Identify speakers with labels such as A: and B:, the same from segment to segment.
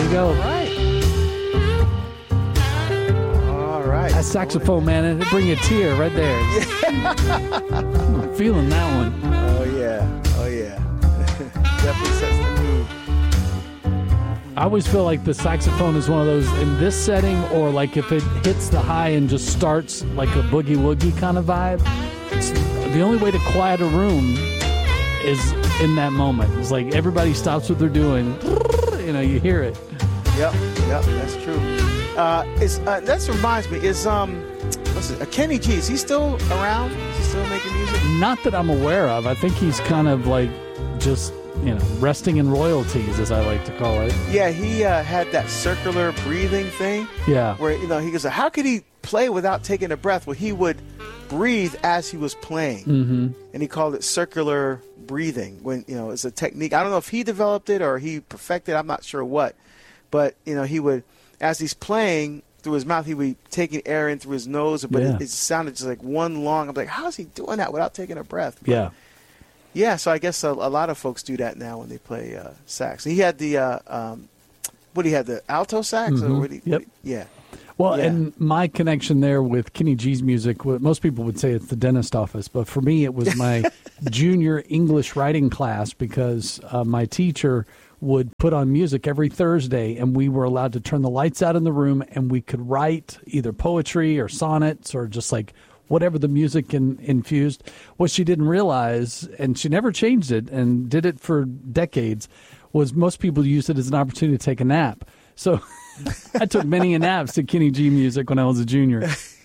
A: you go.
B: All right.
A: That saxophone, man, it'll bring a tear right there. I'm feeling that one.
B: Oh, yeah. Definitely sets the mood.
A: I always feel like the saxophone is one of those in this setting, or like if it hits the high and just starts like a boogie-woogie kind of vibe. It's the only way to quiet a room is in that moment. It's like everybody stops what they're doing. You know, you hear it.
B: Yep, that's true. That reminds me, Kenny G, is he still around? Is he still making music?
A: Not that I'm aware of. I think he's kind of like just, resting in royalties, as I like to call it.
B: Yeah, he had that circular breathing thing.
A: Yeah.
B: Where, he goes, how could he play without taking a breath? Well, he would breathe as he was playing.
A: Mm-hmm.
B: And he called it circular breathing. When, it's a technique. I don't know if he developed it or he perfected it. I'm not sure what. But, he would, as he's playing through his mouth, he would be taking air in through his nose. But it sounded just like one long. I'm like, how is he doing that without taking a breath? But, yeah, so I guess a lot of folks do that now when they play sax. He had the, the alto sax?
A: Mm-hmm.
B: Yeah.
A: Well, and my connection there with Kenny G's music, most people would say it's the dentist office, but for me it was my junior English writing class, because my teacher would put on music every Thursday, and we were allowed to turn the lights out in the room, and we could write either poetry or sonnets or just like whatever the music infused. What she didn't realize, and she never changed it and did it for decades, was most people used it as an opportunity to take a nap. So I took many naps to Kenny G music when I was a junior.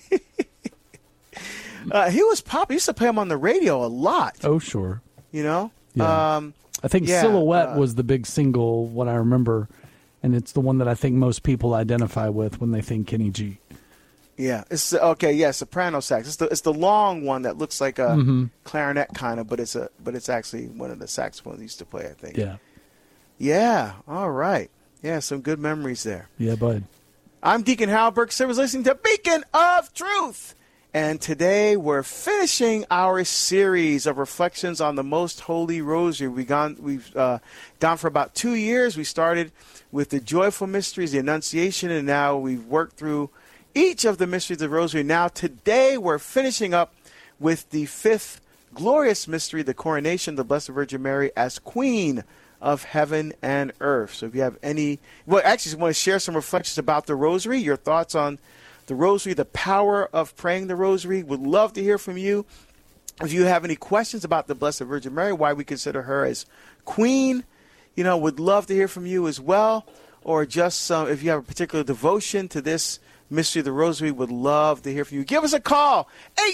B: He was popular. I used to play him on the radio a lot.
A: Oh, sure.
B: Yeah.
A: I think Silhouette was the big single, what I remember, and it's the one that I think most people identify with when they think Kenny G.
B: Yeah, soprano sax. It's the long one that looks like a clarinet kind of, but it's actually one of the saxophones he used to play, I think.
A: Yeah.
B: Yeah. All right. Yeah, some good memories there.
A: Yeah, bud.
B: I'm Deacon Hal Burke. We're listening to Beacon of Truth, and today we're finishing our series of reflections on the Most Holy Rosary. We've gone for about 2 years. We started with the joyful mysteries, the Annunciation, and now we've worked through each of the mysteries of the Rosary. Now, today, we're finishing up with the fifth glorious mystery, the coronation of the Blessed Virgin Mary as Queen of Heaven and Earth. So if you have just want to share some reflections about the Rosary, your thoughts on the Rosary, the power of praying the Rosary, would love to hear from you. If you have any questions about the Blessed Virgin Mary, why we consider her as Queen, would love to hear from you as well. Or just if you have a particular devotion to this Mystery of the Rosary, would love to hear from you. Give us a call,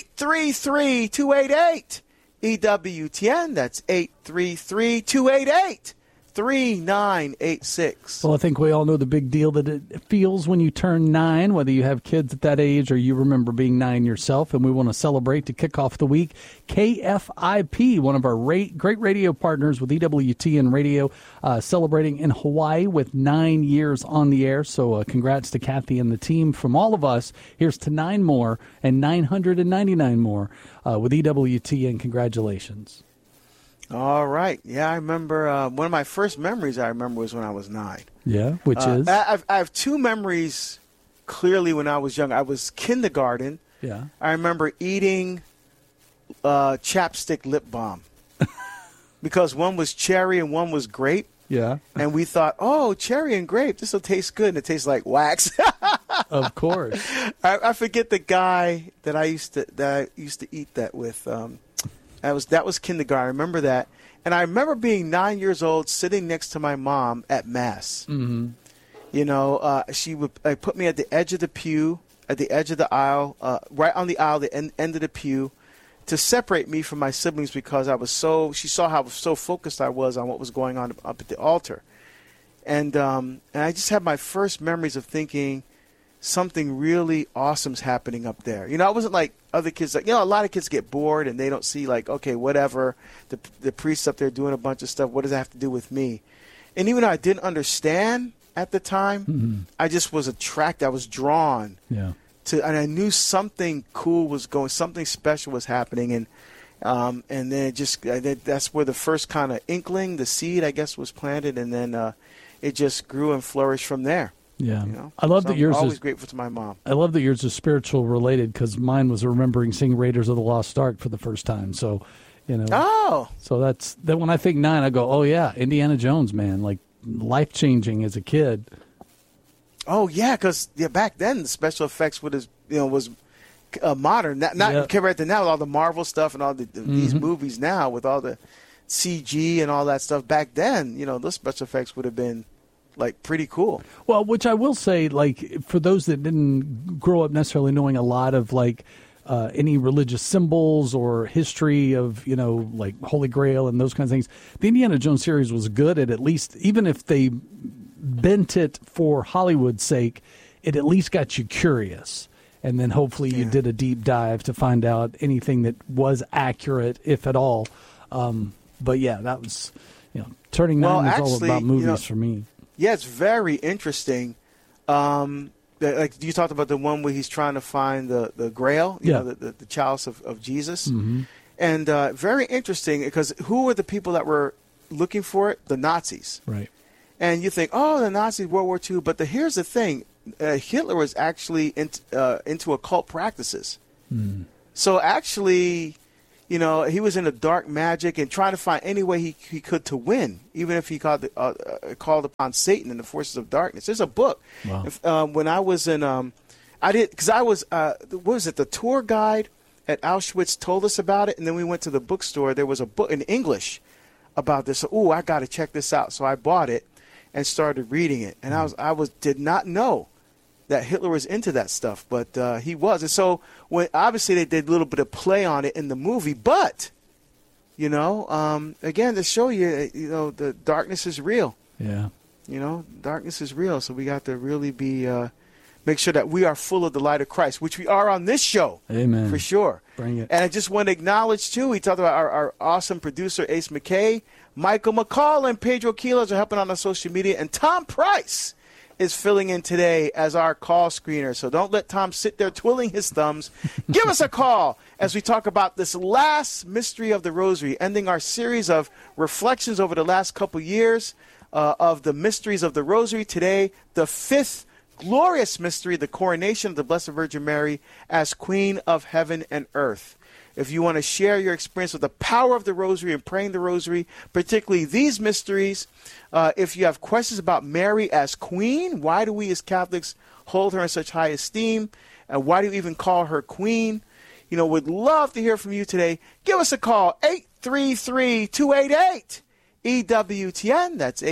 B: 833-288-EWTN. That's 833-288-3986.
A: Well, I think we all know the big deal that it feels when you turn 9, whether you have kids at that age or you remember being 9 yourself, and we want to celebrate to kick off the week. KFIP, one of our great radio partners with EWTN Radio, celebrating in Hawaii with 9 years on the air. So congrats to Kathy and the team. From all of us, here's to 9 more and 999 more with EWTN. Congratulations.
B: All right. Yeah, I remember one of my first memories was when I was 9.
A: Yeah, which is?
B: I have 2 memories clearly when I was young. I was kindergarten.
A: Yeah.
B: I remember eating chapstick lip balm because one was cherry and one was grape.
A: Yeah.
B: And we thought, oh, cherry and grape, this will taste good. And it tastes like wax.
A: Of course.
B: I forget the guy that I used to eat that with. That was kindergarten. I remember that. And I remember being 9 years old, sitting next to my mom at Mass.
A: Mm-hmm.
B: She would put me at the edge of the pew, at the edge of the aisle, right on the aisle, the end of the pew, to separate me from my siblings because she saw how so focused I was on what was going on up at the altar. And I just had my first memories of thinking something really awesome's happening up there. I wasn't like other kids. Like, a lot of kids get bored and they don't see okay, whatever, the priest's up there doing a bunch of stuff. What does that have to do with me? And even though I didn't understand at the time, I just was attracted. I was drawn
A: to,
B: and I knew something cool was going, something special was happening. And then that's where the first kind of inkling, the seed, I guess, was planted, and then it just grew and flourished from there.
A: Yeah,
B: you know?
A: I love that yours
B: I'm always
A: is
B: grateful to my mom.
A: I love that yours is spiritual related because mine was remembering seeing Raiders of the Lost Ark for the first time. So, you know, so that when I think 9, I go, oh yeah, Indiana Jones, man, like life changing as a kid.
B: Oh yeah, because back then the special effects was modern, not compared to now with all the Marvel stuff and all these movies now with all the CG and all that stuff. Back then, those special effects would have been like pretty cool.
A: Well, which I will say, like for those that didn't grow up necessarily knowing a lot of like any religious symbols or history of like Holy Grail and those kinds of things, the Indiana Jones series was good at least, even if they bent it for Hollywood's sake, it at least got you curious. And then hopefully you did a deep dive to find out anything that was accurate, if at all. But yeah, that was, Turning 9 is all about movies for me.
B: Yeah, it's very interesting. Like you talked about the one where he's trying to find the Grail, the chalice of Jesus. Mm-hmm. And very interesting because who were the people that were looking for it? The Nazis.
A: Right.
B: And you think, oh, the Nazis, World War II. But here's the thing. Hitler was actually into occult practices. Mm. So actually, he was into dark magic and trying to find any way he could to win, even if he called upon Satan and the forces of darkness. There's a book. Wow. When I was in, the tour guide at Auschwitz told us about it, and then we went to the bookstore. There was a book in English about this. So, I got to check this out. So I bought it and started reading it, and I did not know that Hitler was into that stuff, but he was. And so when obviously they did a little bit of play on it in the movie, but again to show you, the darkness is real.
A: Yeah.
B: Darkness is real. So we got to really be make sure that we are full of the light of Christ, which we are on this show.
A: Amen.
B: For sure.
A: Bring it.
B: And I just want to acknowledge too. We talked about our awesome producer Ace McKay. Michael McCall and Pedro Quiles are helping on social media, and Tom Price is filling in today as our call screener. So don't let Tom sit there twiddling his thumbs. Give us a call as we talk about this last mystery of the Rosary, ending our series of reflections over the last couple years of the mysteries of the Rosary. Today, the 5th glorious mystery, the coronation of the Blessed Virgin Mary as Queen of Heaven and Earth. If you want to share your experience with the power of the Rosary and praying the Rosary, particularly these mysteries, if you have questions about Mary as Queen, why do we as Catholics hold her in such high esteem? And why do you even call her Queen? Would love to hear from you today. Give us a call, 833-288-EWTN. That's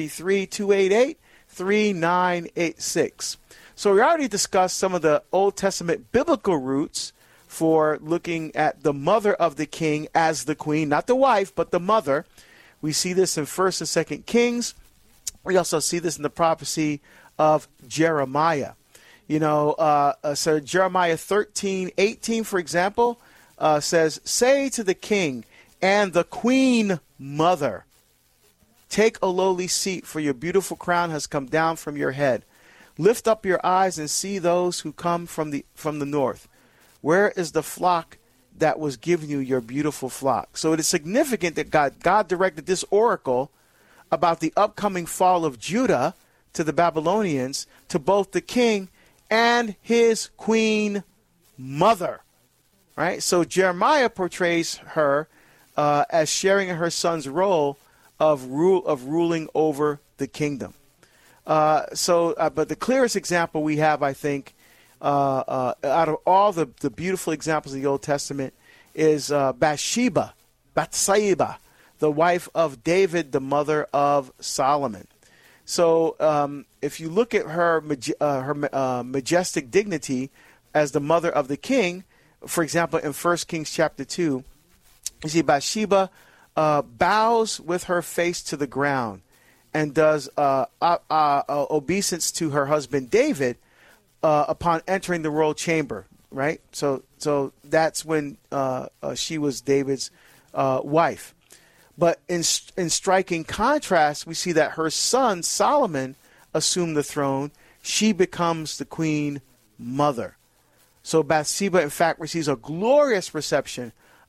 B: 833-288-3986. So we already discussed some of the Old Testament biblical roots for looking at the mother of the king as the queen, not the wife, but the mother. We see this in 1st and 2nd Kings. We also see this in the prophecy of Jeremiah. So Jeremiah 13:18, for example, says, "Say to the king and the queen mother, take a lowly seat, for your beautiful crown has come down from your head. Lift up your eyes and see those who come from the north. Where is the flock that was given you, your beautiful flock?" So it is significant that God directed this oracle about the upcoming fall of Judah to the Babylonians to both the king and his queen mother. Right? So Jeremiah portrays her as sharing in her son's role of ruling over the kingdom. But the clearest example we have, I think, out of all the beautiful examples of the Old Testament is Bathsheba, the wife of David, the mother of Solomon. So if you look at her majestic dignity as the mother of the king, for example, in 1 Kings chapter 2, you see Bathsheba bows with her face to the ground and does obeisance to her husband David upon entering the royal chamber, right? So that's when she was David's wife. But in striking contrast, we see that her son Solomon assumed the throne. She becomes the queen mother. So Bathsheba, in fact, receives a glorious reception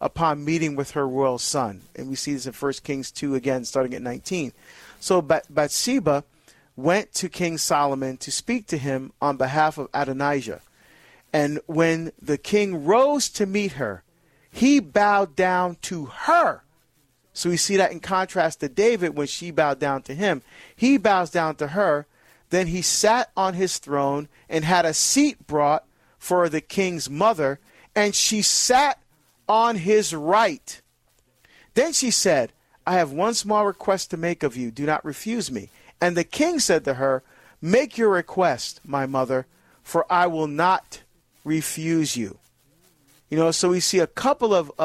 B: upon meeting with her royal son. And we see this in 1 Kings 2 again, starting at 19. So Bathsheba went to King Solomon to speak to him on behalf of Adonijah. And when the king rose to meet her, he bowed down to her. So we see that in contrast to David when she bowed down to him. He bows down to her. Then he sat on his throne and had a seat brought for the king's mother, and she sat on his right. Then she said, I have one small request to make of you. Do not refuse me. And the king said to her, make your request, my mother, for I will not refuse you. You know, so we see a couple of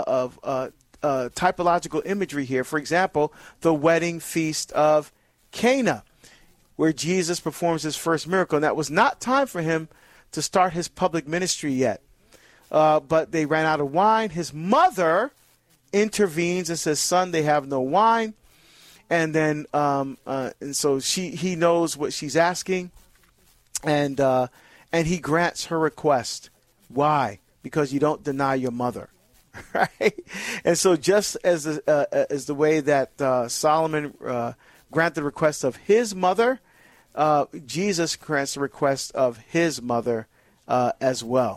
B: typological imagery here. For example, the wedding feast of Cana, where Jesus performs his first miracle. And that was not time for him to start his public ministry yet. But they ran out of wine. His mother intervenes and says, son, they have no wine. And then, and so he knows what she's asking. And he grants her request. Why? Because you don't deny your mother. Right? And so just as the way that Solomon granted the request of his mother, Jesus grants the request of his mother as well.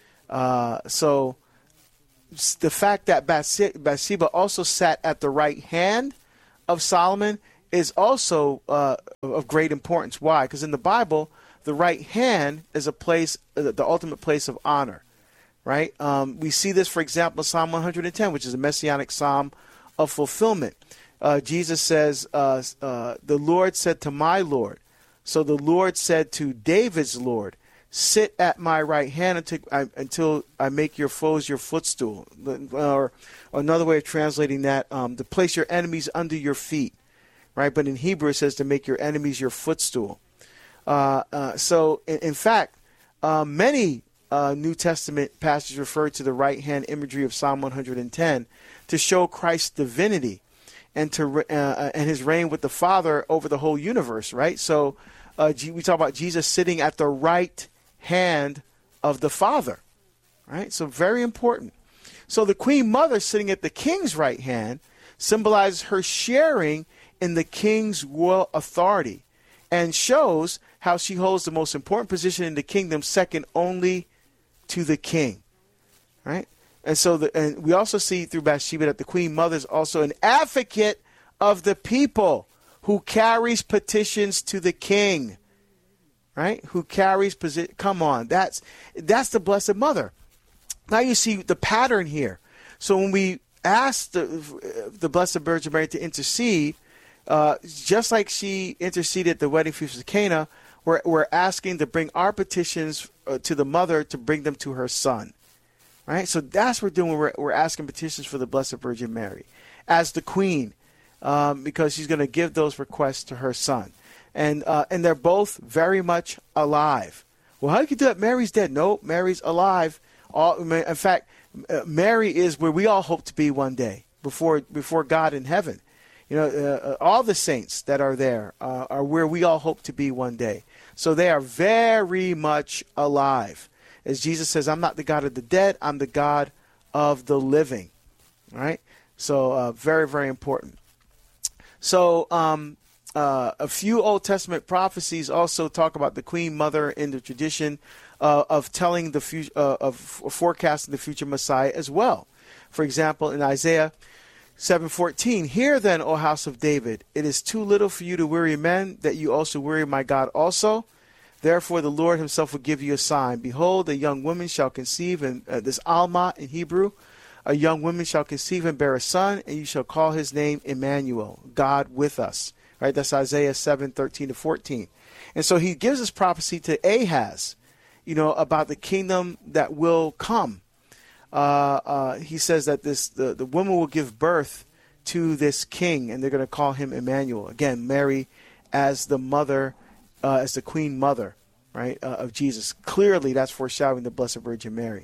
B: So the fact that Bathsheba also sat at the right hand of Solomon is also of great importance. Why? Because in the Bible, the right hand is a place, the ultimate place of honor. Right? We see this, for example, Psalm 110, which is a messianic psalm of fulfillment. Jesus says, the Lord said to my Lord. So the Lord said to David's Lord, sit at my right hand until I make your foes your footstool. Or another way of translating that, to place your enemies under your feet. Right? But in Hebrew it says to make your enemies your footstool. So in fact, many New Testament passages refer to the right hand imagery of Psalm 110 to show Christ's divinity and and his reign with the Father over the whole universe. Right. So we talk about Jesus sitting at the right hand of the Father. Right. So very important. So the Queen Mother sitting at the King's right hand symbolizes her sharing in the King's royal authority and shows how she holds the most important position in the kingdom, second only to the king, right? And so and we also see through Bathsheba that the Queen Mother is also an advocate of the people who carries petitions to the king, right? Who carries position. Come on, that's the Blessed Mother. Now you see the pattern here. So when we ask the Blessed Virgin Mary to intercede, just like she interceded at the wedding feast of Cana, we're asking to bring our petitions to the mother to bring them to her son, right? So that's what we're doing. We're asking petitions for the Blessed Virgin Mary as the queen, because she's going to give those requests to her son, and they're both very much alive. Well, how do you do that? Mary's dead. No, Mary's alive. In fact, Mary is where we all hope to be one day before God in heaven. You know, all the saints that are there are where we all hope to be one day. So they are very much alive. As Jesus says, I'm not the God of the dead, I'm the God of the living. All right? So very, very important. So a few Old Testament prophecies also talk about the Queen Mother in the tradition of telling the future, of forecasting the future Messiah as well. For example, in Isaiah 7:14, hear then, O house of David, it is too little for you to weary men, that you also weary my God also. Therefore the Lord himself will give you a sign. Behold, a young woman shall conceive, and this Alma in Hebrew, a young woman shall conceive and bear a son, and you shall call his name Emmanuel, God with us. Right? That's Isaiah 7:13-14. And so he gives this prophecy to Ahaz, you know, about the kingdom that will come. He says that the woman will give birth to this king, and they're going to call him Emmanuel. Again, Mary as the mother, as the Queen Mother, right, of Jesus. Clearly, that's foreshadowing the Blessed Virgin Mary.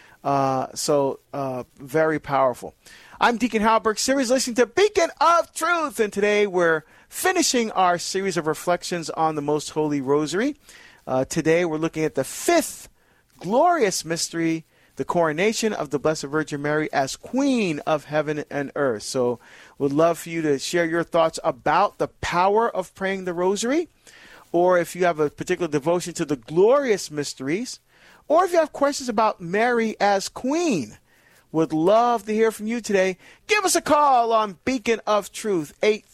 B: So very powerful. I'm Deacon Halberg, series listening to Beacon of Truth, and today we're finishing our series of reflections on the Most Holy Rosary. Today we're looking at the fifth glorious mystery, the coronation of the Blessed Virgin Mary as Queen of Heaven and Earth. So would love for you to share your thoughts about the power of praying the rosary, or if you have a particular devotion to the glorious mysteries, or if you have questions about Mary as Queen. Would love to hear from you today. Give us a call on Beacon of Truth,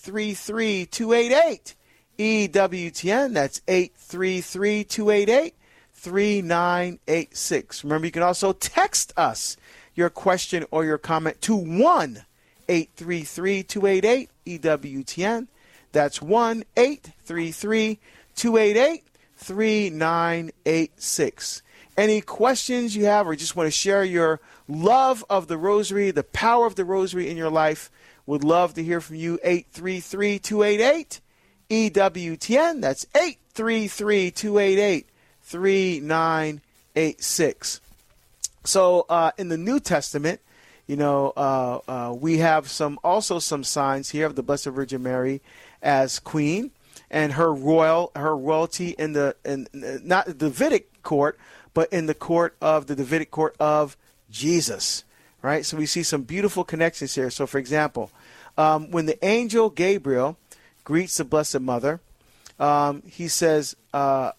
B: 833-288-EWTN. That's 833-288-3986. Remember, you can also text us your question or your comment to 1-833-288-EWTN. That's 1-833-288-3986. Any questions you have or just want to share your love of the rosary, the power of the rosary in your life, would love to hear from you. 833-288-EWTN. That's 833-288-3986. So in the New Testament, we have some signs here of the Blessed Virgin Mary as Queen and her royalty in not the Davidic court, but in the court of the Davidic court of Jesus, right? So we see some beautiful connections here. So, for example, when the angel Gabriel greets the Blessed Mother, he says, Kyrie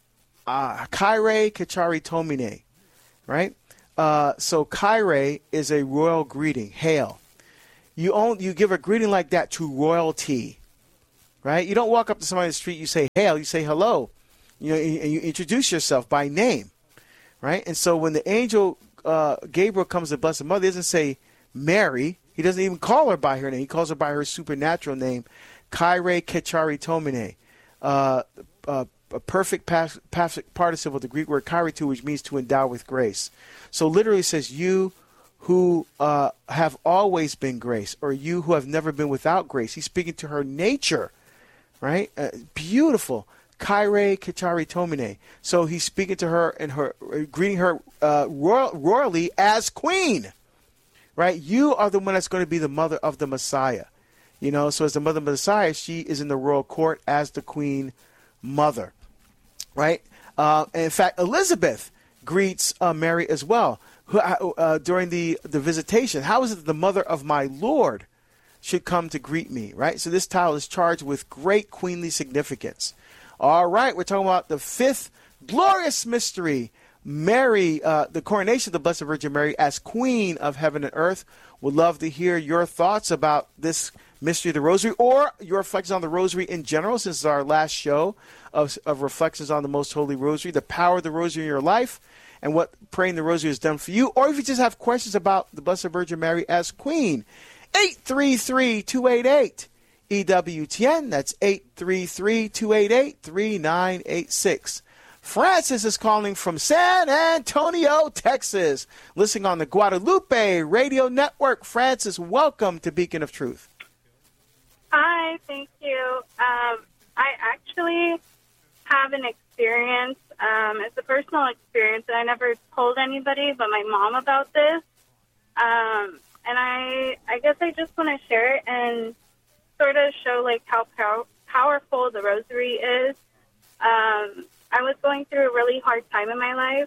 B: Kachari Tomine, right? So Kyrie is a royal greeting. Hail. You give a greeting like that to royalty, right? You don't walk up to somebody in the street, you say hail, you say hello. And you introduce yourself by name, right? And so when the angel Gabriel comes to the Blessed Mother, he doesn't say Mary. He doesn't even call her by her name. He calls her by her supernatural name, Kyrie Kachari Tomine, a perfect participle of the Greek word kairetu, which means to endow with grace. So literally it says, you who have always been grace, or you who have never been without grace. He's speaking to her nature, right? Beautiful. Kyrie Kachari Tomine. So he's speaking to her and greeting her royally as Queen, right? You are the one that's going to be the mother of the Messiah. So as the mother of the Messiah, she is in the royal court as the Queen Mother, right? And in fact, Elizabeth greets Mary as well during the visitation. How is it that the mother of my Lord should come to greet me, right? So this title is charged with great queenly significance. All right, we're talking about the fifth glorious mystery, Mary, the coronation of the Blessed Virgin Mary as Queen of Heaven and Earth. Would love to hear your thoughts about this mystery of the Rosary, or your reflections on the Rosary in general, since it's our last show of reflections on the Most Holy Rosary, the power of the Rosary in your life, and what praying the Rosary has done for you. Or if you just have questions about the Blessed Virgin Mary as Queen, 833-288-EWTN. That's 833-288-3986. Francis is calling from San Antonio, Texas, listening on the Guadalupe Radio Network. Francis, welcome to Beacon of Truth.
C: Hi, thank you. I actually have an experience. It's a personal experience, and I never told anybody but my mom about this. And I guess I just want to share it and sort of show how powerful the Rosary is. I was going through a really hard time in my life.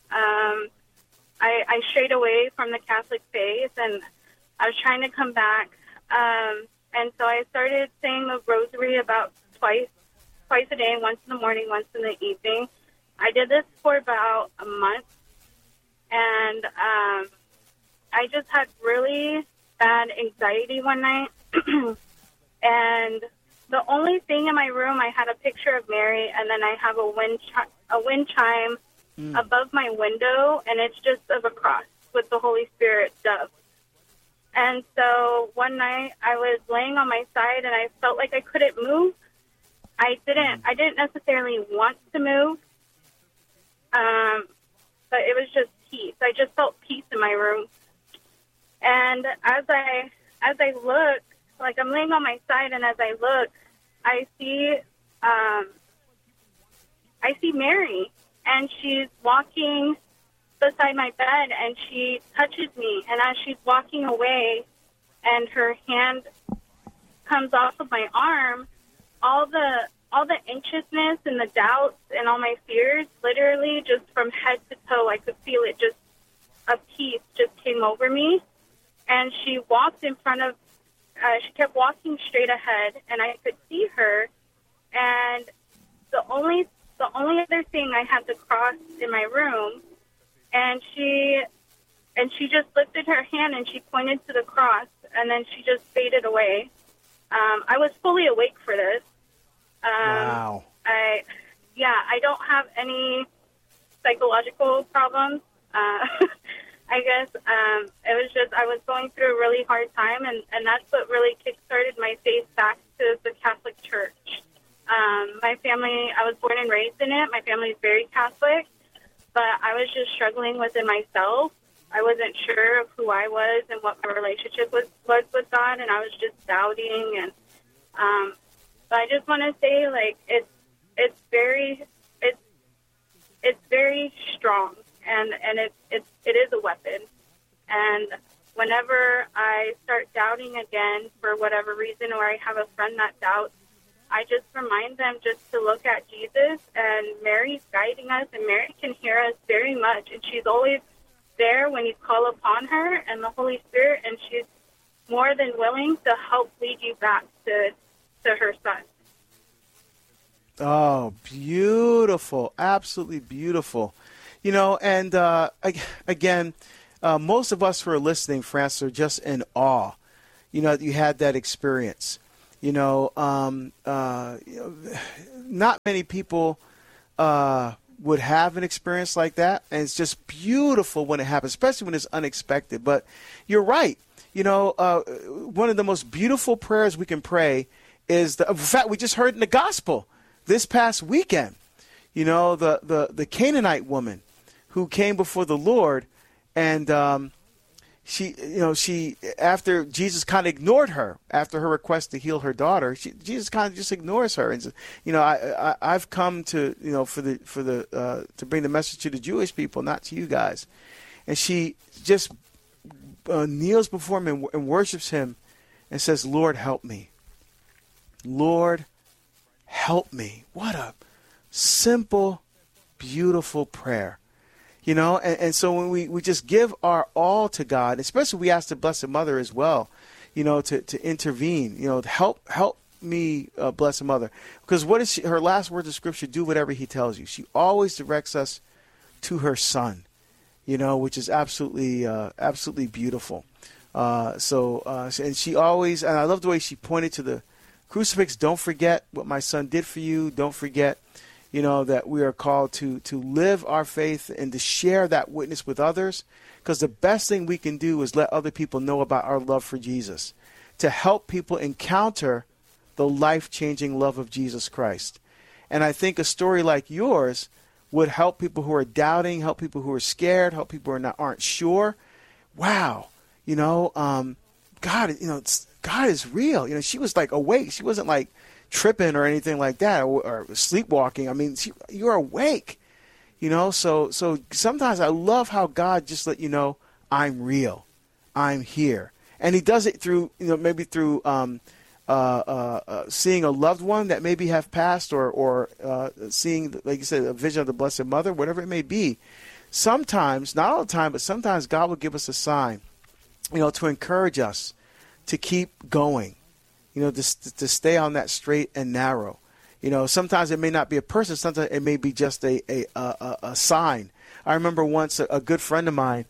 C: I strayed away from the Catholic faith, and I was trying to come back. And so I started saying the Rosary about twice a day, once in the morning, once in the evening. I did this for about a month, and I just had really bad anxiety one night. And the only thing in my room, I had a picture of Mary, and then I have a wind chime above my window, and it's just of a cross with the Holy Spirit dove. And so one night I was laying on my side, and I felt like I couldn't move. I didn't necessarily want to move, but it was just peace. I just felt peace in my room. And as I look, I'm laying on my side, and as I look, I see Mary, and she's walking beside my bed, and she touches me, and as she's walking away and her hand comes off of my arm, all the anxiousness and the doubts and all my fears, literally just from head to toe, I could feel it just a peace just came over me, and she walked in front of. She kept walking straight ahead, and I could see her. And the only other thing I had to cross in my room, and she just lifted her hand and she pointed to the cross, and then she just faded away. I was fully awake for this.
B: Wow.
C: I don't have any psychological problems. I guess it was just I was going through a really hard time, and that's what really kickstarted my faith back to the Catholic Church. My family, I was born and raised in it. My family is very Catholic, but I was just struggling within myself. I wasn't sure of who I was and what my relationship was with God, and I was just doubting. And but I just want to say, like, it's very strong, and it is a weapon. And whenever I start doubting again for whatever reason, or I have a friend that doubts, I just remind them just to look at Jesus, and Mary's guiding us, and Mary can hear us very much, and she's always there when you call upon her, and the Holy Spirit, and she's more than willing to help lead you back to her Son.
B: Oh, beautiful. Absolutely beautiful. You know, and again, most of us who are listening, Francis, are just in awe, you know, that you had that experience. Not many people would have an experience like that, and it's just beautiful when it happens, especially when it's unexpected. But you're right. You know, one of the most beautiful prayers we can pray is in fact, we just heard in the gospel this past weekend, you know, the Canaanite woman who came before the Lord, and she after Jesus kind of ignored her after her request to heal her daughter, Jesus kind of just ignores her and says, you know, I've come to, you know, to bring the message to the Jewish people, not to you guys. And she just kneels before him and worships him and says, Lord, help me. Lord, help me. What a simple, beautiful prayer. You know, and so when we just give our all to God, especially we ask the Blessed Mother as well, you know, to intervene, you know, to help me, Blessed Mother. Because what is her last words of Scripture? Do whatever he tells you. She always directs us to her Son, you know, which is absolutely beautiful. And she always, and I love the way she pointed to the crucifix. Don't forget what my Son did for you. Don't forget, you know, that we are called to live our faith and to share that witness with others, because the best thing we can do is let other people know about our love for Jesus, to help people encounter the life-changing love of Jesus Christ. And I think a story like yours would help people who are doubting, help people who are scared, help people who aren't sure. Wow, you know, God, you know, God is real. You know, she was like awake. She wasn't like tripping or anything like that, or sleepwalking. I mean, you're awake, you know. So sometimes I love how God just let you know, I'm real, I'm here, and He does it through, you know, maybe through seeing a loved one that maybe have passed, or seeing, like you said, a vision of the Blessed Mother, whatever it may be. Sometimes, not all the time, but sometimes God will give us a sign, you know, to encourage us to keep going. You know, to stay on that straight and narrow. You know, sometimes it may not be a person. Sometimes it may be just a sign. I remember once a good friend of mine,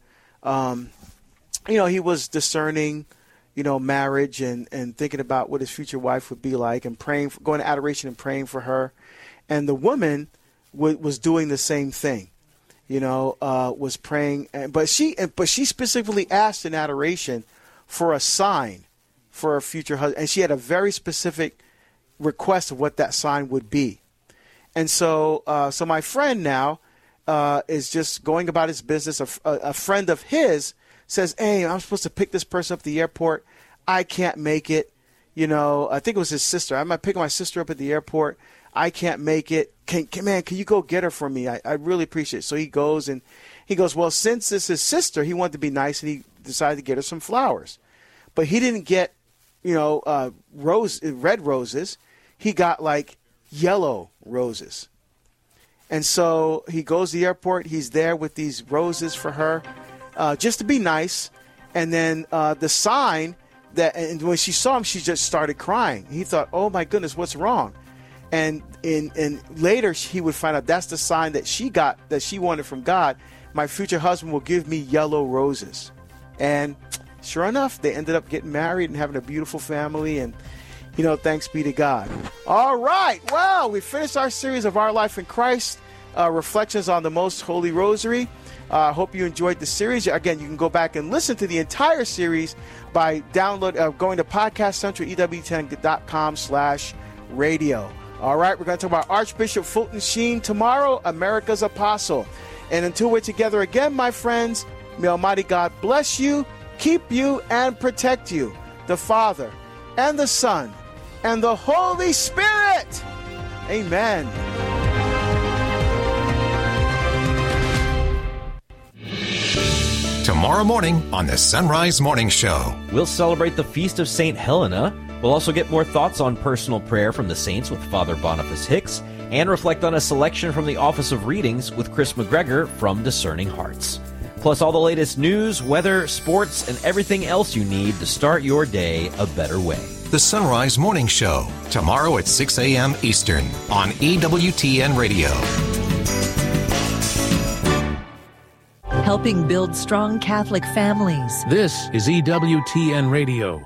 B: you know, he was discerning, you know, marriage and thinking about what his future wife would be like, and praying, going to adoration and praying for her. And the woman was doing the same thing, you know, was praying. But she specifically asked in adoration for a sign for her future husband, and she had a very specific request of what that sign would be. And so my friend now is just going about his business. A friend of his says, hey, I'm supposed to pick this person up at the airport. I can't make it. You know, I think it was his sister. I'm picking my sister up at the airport. I can't make it. Can you go get her for me? I really appreciate it. So he goes, and he goes, well, since it's his sister, he wanted to be nice, and he decided to get her some flowers. But he didn't get, you know, red roses. He got like yellow roses. And so he goes to the airport. He's there with these roses for her. just to be nice. And then the sign that, and when she saw him, she just started crying. He thought, oh my goodness, what's wrong? And later he would find out that's the sign that she got, that she wanted from God. My future husband will give me yellow roses. And sure enough, they ended up getting married and having a beautiful family. And, thanks be to God. All right. Well, we finished our series of Our Life in Christ, Reflections on the Most Holy Rosary. I hope you enjoyed the series. Again, you can go back and listen to the entire series by going to podcastcentralewtn.com/radio. All right, we're going to talk about Archbishop Fulton Sheen tomorrow, America's Apostle. And until we're together again, my friends, may Almighty God bless you, keep you, and protect you, the Father, and the Son, and the Holy Spirit. Amen.
D: Tomorrow morning on the Sunrise Morning Show,
E: we'll celebrate the Feast of St. Helena. We'll also get more thoughts on personal prayer from the saints with Father Boniface Hicks, and reflect on a selection from the Office of Readings with Chris McGregor from Discerning Hearts. Plus all the latest news, weather, sports, and everything else you need to start your day a better way.
D: The Sunrise Morning Show, tomorrow at 6 a.m. Eastern on EWTN Radio.
F: Helping build strong Catholic families.
G: This is EWTN Radio.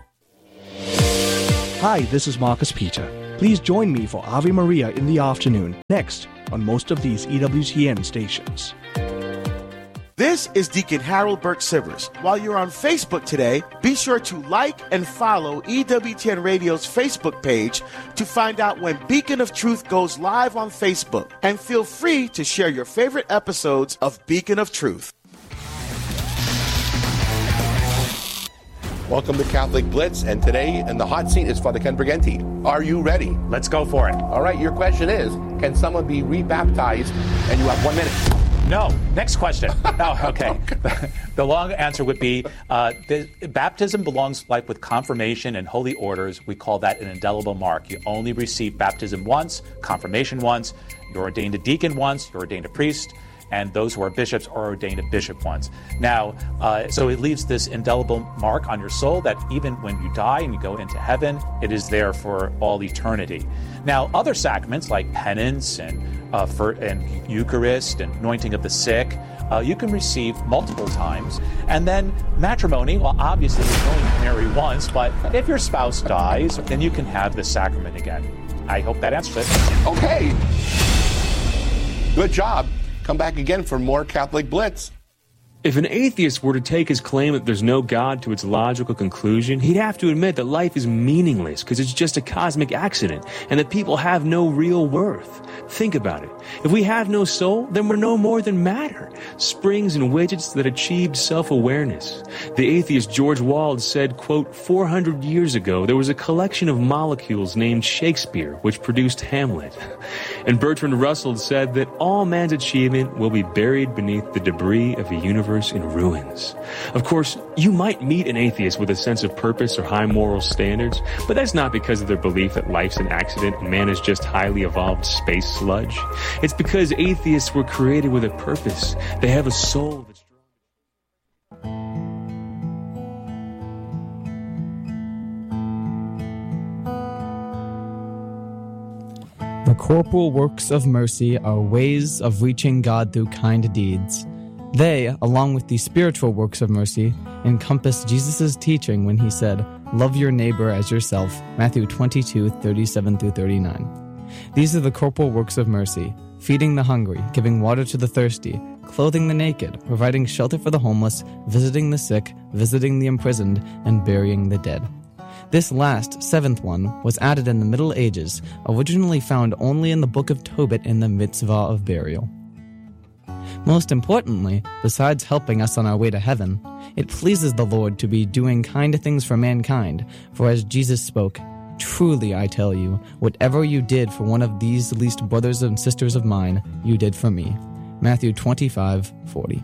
H: Hi, this is Marcus Peter. Please join me for Ave Maria in the afternoon, next on most of these EWTN stations.
B: This is Deacon Harold Burke-Sivers. While you're on Facebook today, be sure to like and follow EWTN Radio's Facebook page to find out when Beacon of Truth goes live on Facebook. And feel free to share your favorite episodes of Beacon of Truth.
I: Welcome to Catholic Blitz, and today in the hot seat is Father Ken Briganti. Are you ready?
J: Let's go for it.
I: All right, your question is, can someone be rebaptized? And you have 1 minute.
J: No. Next question. Oh, okay. The long answer would be, baptism belongs like with confirmation and holy orders. We call that an indelible mark. You only receive baptism once, confirmation once, you're ordained a deacon once, you're ordained a priest, and those who are bishops are ordained a bishop once. Now, so it leaves this indelible mark on your soul that even when you die and you go into heaven, it is there for all eternity. Now, other sacraments like penance and Eucharist and anointing of the sick, you can receive multiple times. And then matrimony, well, obviously you can only marry once, but if your spouse dies, then you can have the sacrament again. I hope that answers it.
I: Okay. Good job. Come back again for more Catholic Blitz.
K: If an atheist were to take his claim that there's no God to its logical conclusion, he'd have to admit that life is meaningless because it's just a cosmic accident and that people have no real worth. Think about it. If we have no soul, then we're no more than matter, springs and widgets that achieved self-awareness. The atheist George Wald said, quote, 400 years ago, there was a collection of molecules named Shakespeare, which produced Hamlet. And Bertrand Russell said that all man's achievement will be buried beneath the debris of a universe in ruins. Of course, you might meet an atheist with a sense of purpose or high moral standards, but that's not because of their belief that life's an accident and man is just highly evolved space sludge. It's because atheists were created with a purpose. They have a soul that's
L: The corporal works of mercy are ways of reaching God through kind deeds. They, along with the spiritual works of mercy, encompass Jesus' teaching when he said, "Love your neighbor as yourself," Matthew 22:37-39. These are the corporal works of mercy: feeding the hungry, giving water to the thirsty, clothing the naked, providing shelter for the homeless, visiting the sick, visiting the imprisoned, and burying the dead. This last, seventh one, was added in the Middle Ages, originally found only in the Book of Tobit in the Mitzvah of Burial. Most importantly, besides helping us on our way to heaven, it pleases the Lord to be doing kind things for mankind, for as Jesus spoke, "Truly I tell you, whatever you did for one of these least brothers and sisters of mine, you did for me." Matthew 25:40.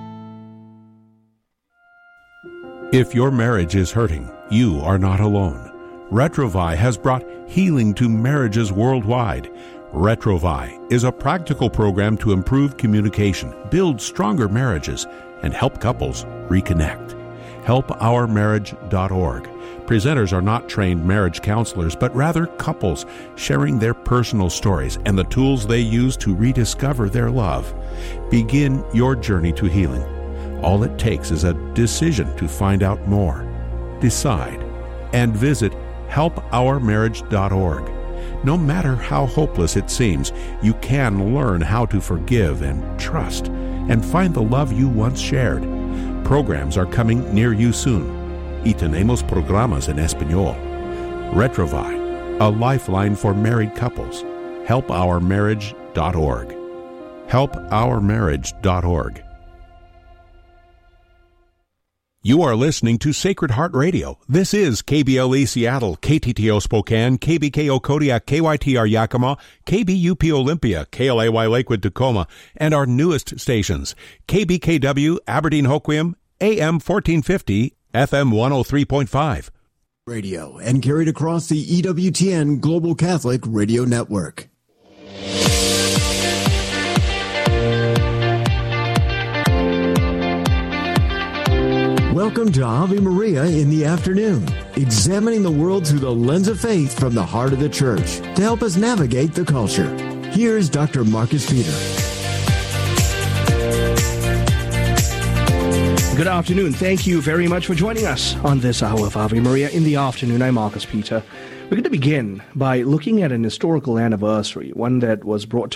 M: If your marriage is hurting, you are not alone. Retrovi has brought healing to marriages worldwide. Retrovai is a practical program to improve communication, build stronger marriages, and help couples reconnect. HelpOurMarriage.org. Presenters are not trained marriage counselors, but rather couples sharing their personal stories and the tools they use to rediscover their love. Begin your journey to healing. All it takes is a decision to find out more. Decide and visit HelpOurMarriage.org. No matter how hopeless it seems, you can learn how to forgive and trust and find the love you once shared. Programs are coming near you soon. Y tenemos programas en español. Retrovai, a lifeline for married couples. HelpOurMarriage.org. HelpOurMarriage.org. You are listening to Sacred Heart Radio. This is KBLE Seattle, KTTO Spokane, KBKO Kodiak, KYTR Yakima, KBUP Olympia, KLAY Lakewood Tacoma, and our newest stations, KBKW Aberdeen Hoquiam, AM 1450, FM 103.5.
N: Radio and carried across the EWTN Global Catholic Radio Network. Welcome to Ave Maria in the afternoon, examining the world through the lens of faith from the heart of the Church to help us navigate the culture. Here's Dr. Marcus Peter.
H: Good afternoon. Thank you very much for joining us on this hour of Ave Maria in the afternoon. I'm Marcus Peter. We're going to begin by looking at an historical anniversary, one that was brought